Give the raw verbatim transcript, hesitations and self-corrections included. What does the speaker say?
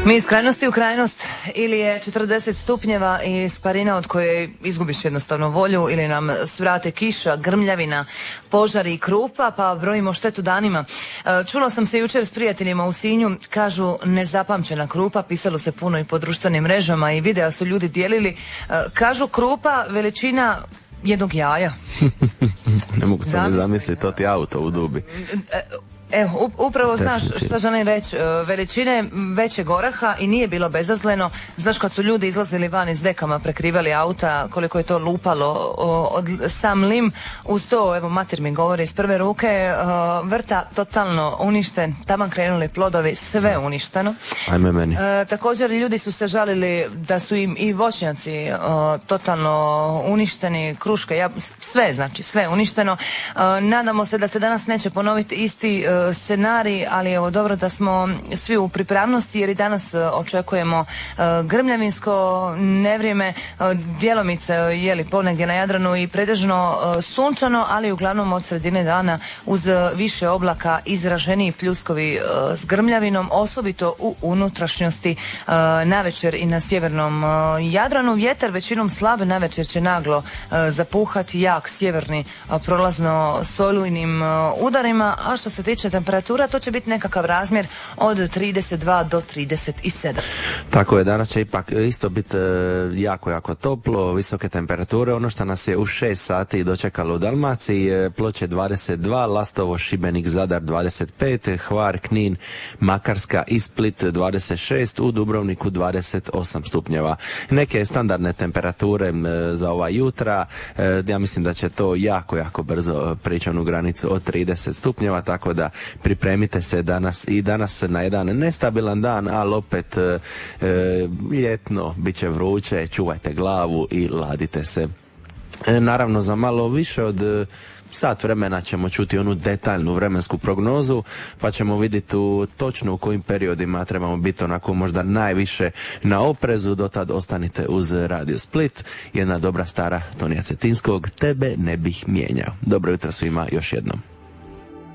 Mi iz krajnosti u krajnost, ili je četrdeset stupnjeva i sparina od koje izgubiš jednostavno volju, ili nam svrate kiša, grmljavina, požari i krupa, pa brojimo štetu danima. Čula sam se jučer s prijateljima u Sinju, kažu nezapamćena krupa, pisalo se puno i po društvenim mrežama i videa su ljudi dijelili. Kažu krupa veličina jednog jaja. Ne mogu se ne zamisliti, to ti auto u dubi. Evo, upravo znaš šta želim reći, veličine većeg oraha i nije bilo bezazleno. Znaš kad su ljudi izlazili van iz dekama, prekrivali auta, koliko je to lupalo od sam lim, uz to, evo mater mi govori iz prve ruke, vrta totalno uništen, taman krenuli plodovi, sve uništeno. Ajme meni. E, također ljudi su se žalili da su im i voćnjaci o, totalno uništeni, kruške, ja, sve znači, sve uništeno. E, nadamo se da se danas neće ponoviti isti e, scenarij, ali evo dobro da smo svi u pripravnosti jer i danas očekujemo uh, grmljavinsko nevrijeme, uh, djelomice jeli ponegdje na Jadranu i pretežno uh, sunčano, ali uglavnom od sredine dana uz uh, više oblaka izraženiji pljuskovi uh, s grmljavinom, osobito u unutrašnjosti uh, navečer i na sjevernom uh, Jadranu. Vjetar većinom slab, navečer će naglo uh, zapuhati jak sjeverni uh, prolazno s olujnim uh, udarima, a što se tiče temperatura, to će biti nekakav razmjer od trideset dva do trideset sedam. Tako je, danas će ipak isto biti e, jako, jako toplo, visoke temperature. Ono što nas je u šest sati dočekalo u Dalmaciji, e, Ploče dvadeset dva, Lastovo, Šibenik, Zadar dvadeset pet, Hvar, Knin, Makarska i Split dvadeset šest, u Dubrovniku dvadeset osam stupnjeva. Neke standardne temperature e, za ova jutra, e, ja mislim da će to jako, jako brzo prići onu granicu od trideset stupnjeva, tako da pripremite se danas i danas na jedan nestabilan dan, ali opet e, ljetno, bit će vruće, čuvajte glavu i ladite se. E, naravno za malo više od e, sat vremena ćemo čuti onu detaljnu vremensku prognozu, pa ćemo vidjeti u, točno u kojim periodima trebamo biti onako možda najviše na oprezu. Dotad ostanite uz Radio Split, jedna dobra stara Tonija Cetinskog, Tebe ne bih mijenjao. Dobro jutro svima još jednom.